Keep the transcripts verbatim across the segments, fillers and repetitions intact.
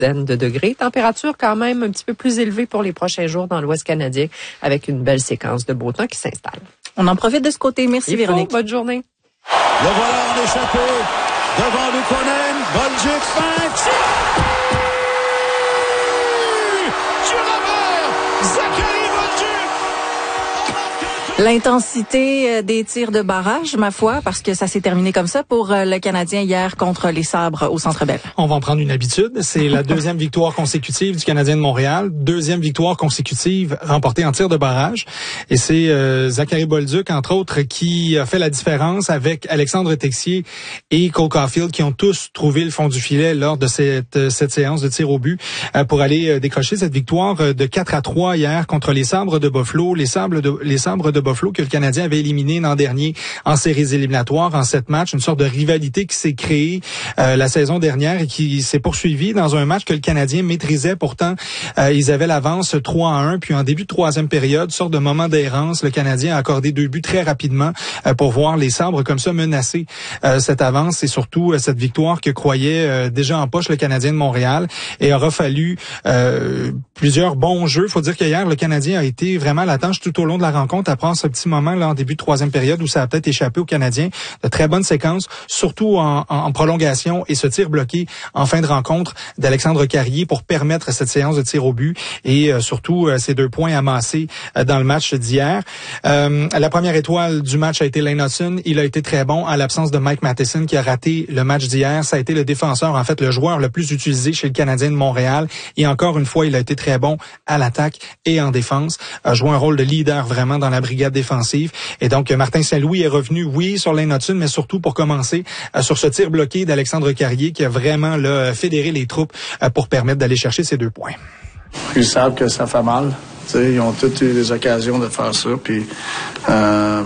de degrés. Température quand même un petit peu plus élevée pour les prochains jours dans l'Ouest canadien avec une belle séquence de beau temps qui s'installe. On en profite de ce côté. Merci, Il Véronique. faut. Bonne journée. Le voilà en échappé devant Luukkonen. Bolduc fin. Du revers, Zachary Bolduc. L'intensité des tirs de barrage, ma foi, parce que ça s'est terminé comme ça pour le Canadien hier contre les Sabres au Centre Bell. On va en prendre une habitude. C'est la deuxième victoire consécutive du Canadien de Montréal. Deuxième victoire consécutive remportée en tir de barrage. Et c'est euh, Zachary Bolduc, entre autres, qui a fait la différence avec Alexandre Texier et Cole Caulfield, qui ont tous trouvé le fond du filet lors de cette, cette séance de tir au but euh, pour aller euh, décrocher cette victoire de quatre à trois hier contre les Sabres de Buffalo. Les Sabres de, les Sabres de Buffalo que le Canadien avait éliminé l'an dernier en séries éliminatoires, en sept matchs, une sorte de rivalité qui s'est créée euh, la saison dernière et qui s'est poursuivie dans un match que le Canadien maîtrisait. Pourtant, euh, ils avaient l'avance trois à un, puis en début de troisième période, sorte de moment d'errance, le Canadien a accordé deux buts très rapidement euh, pour voir les Sabres comme ça menacer euh, cette avance et surtout euh, cette victoire que croyait euh, déjà en poche le Canadien de Montréal. Et il aura fallu euh, plusieurs bons jeux. Faut dire qu'hier, le Canadien a été vraiment à la tâche tout au long de la rencontre à prendre ce petit moment là en début de troisième période où ça a peut-être échappé aux Canadiens. De très bonnes séquences, surtout en, en, en prolongation et ce tir bloqué en fin de rencontre d'Alexandre Carrier pour permettre cette séance de tir au but et euh, surtout euh, ces deux points amassés euh, dans le match d'hier. Euh, la première étoile du match a été Lane Hutson. Il a été très bon à l'absence de Mike Matheson qui a raté le match d'hier. Ça a été le défenseur, en fait, le joueur le plus utilisé chez le Canadien de Montréal. Et encore une fois, il a été très bon à l'attaque et en défense. A joué un rôle de leader vraiment dans la brigade défensive. Et donc, Martin Saint-Louis est revenu, oui, sur Lane Hutson, mais surtout pour commencer euh, sur ce tir bloqué d'Alexandre Carrier qui a vraiment là, fédéré les troupes euh, pour permettre d'aller chercher ces deux points. Ils savent que ça fait mal. T'sais, ils ont toutes eu des occasions de faire ça. Puis, euh,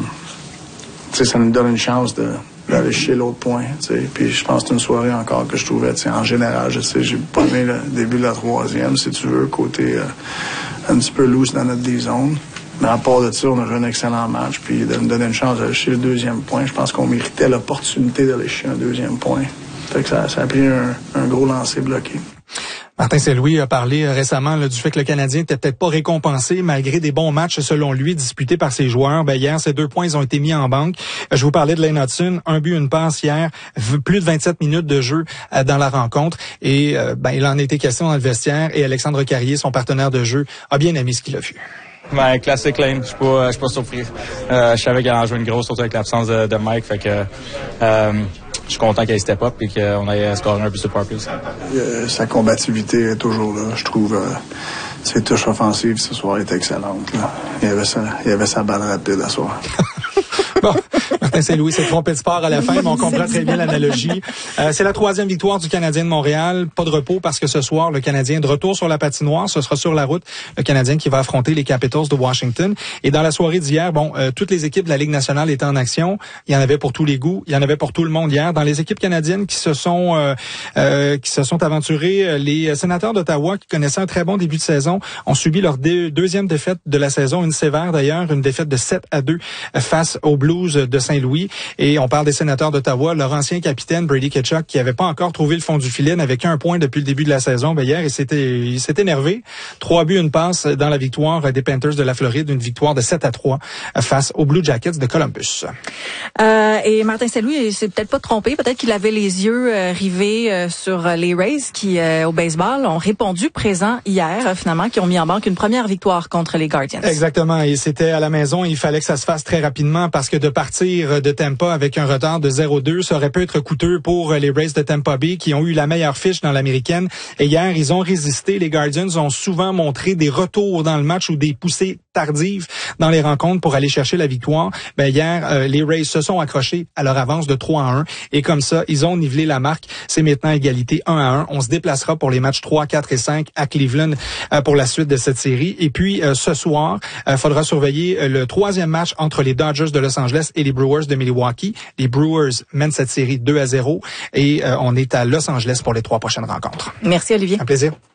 ça nous donne une chance de d'aller chez l'autre point. T'sais. Puis je pense que c'est une soirée encore que je trouvais, en général, je sais, j'ai pas aimé le début de la troisième, si tu veux, côté euh, un petit peu loose dans notre D-zone. Mais à part de ça, on a joué un excellent match. Puis de nous donner une chance d'aller chez le deuxième point, je pense qu'on méritait l'opportunité d'aller chez un deuxième point. Fait que ça, ça a pris un, un gros lancer bloqué. Martin Saint-Louis a parlé récemment là, du fait que le Canadien n'était peut-être pas récompensé malgré des bons matchs, selon lui, disputés par ses joueurs. Ben, hier, ces deux points ils ont été mis en banque. Je vous parlais de Lane Hutson, un but, une passe hier, plus de vingt-sept minutes de jeu euh, dans la rencontre. Et euh, ben, il en a été question dans le vestiaire. Et Alexandre Carrier, son partenaire de jeu, a bien aimé ce qu'il a vu. Ben, classique Lane, je suis pas, je suis pas surpris. Euh, je savais qu'elle en jouait une grosse, surtout avec l'absence de, de Mike. Fait que euh, je suis content qu'elle step up et qu'on ait scoré un but sur par plus. Euh, sa combativité est toujours là. Je trouve euh, ses touches offensives ce soir étaient excellentes. Là. Il y avait sa, il y avait sa balle rapide à soir. Bon, Martin Saint-Louis s'est trompé de sport à la fin, mais on comprend très bien l'analogie. Euh, c'est la troisième victoire du Canadien de Montréal. Pas de repos parce que ce soir, le Canadien est de retour sur la patinoire. Ce sera sur la route, le Canadien qui va affronter les Capitals de Washington. Et dans la soirée d'hier, bon, euh, toutes les équipes de la Ligue nationale étaient en action. Il y en avait pour tous les goûts. Il y en avait pour tout le monde hier. Dans les équipes canadiennes qui se sont euh, euh, qui se sont aventurées, les Sénateurs d'Ottawa, qui connaissaient un très bon début de saison, ont subi leur deux, deuxième défaite de la saison, une sévère d'ailleurs, une défaite de sept à deux face aux Blues de Saint-Louis. Et on parle des Sénateurs d'Ottawa. Leur ancien capitaine, Brady Tkachuk, qui avait pas encore trouvé le fond du filet, n'avait qu'un point depuis le début de la saison. Ben hier, il s'était, il s'est énervé. Trois buts, une passe dans la victoire des Panthers de la Floride, une victoire de sept à trois face aux Blue Jackets de Columbus. Euh, et Martin Saint-Louis, il s'est peut-être pas trompé. Peut-être qu'il avait les yeux euh, rivés euh, sur les Rays qui, euh, au baseball, ont répondu présent hier, euh, finalement, qui ont mis en banque une première victoire contre les Guardians. Exactement. Et c'était à la maison. Il fallait que ça se fasse très rapidement parce que de partir de Tampa avec un retard de zéro deux, ça aurait pu être coûteux pour les Rays de Tampa Bay qui ont eu la meilleure fiche dans l'américaine. Et hier, ils ont résisté. Les Guardians ont souvent montré des retours dans le match ou des poussées tardives dans les rencontres pour aller chercher la victoire. Ben hier, euh, les Rays se sont accrochés à leur avance de trois à un. Et comme ça, ils ont nivelé la marque. C'est maintenant égalité un à un. On se déplacera pour les matchs trois, quatre et cinq à Cleveland euh, pour la suite de cette série. Et puis, euh, ce soir, il euh, faudra surveiller euh, le troisième match entre les Dodgers de Los Angeles et les Brewers de Milwaukee. Les Brewers mènent cette série deux à zéro et euh, on est à Los Angeles pour les trois prochaines rencontres. Merci, Olivier. Un plaisir.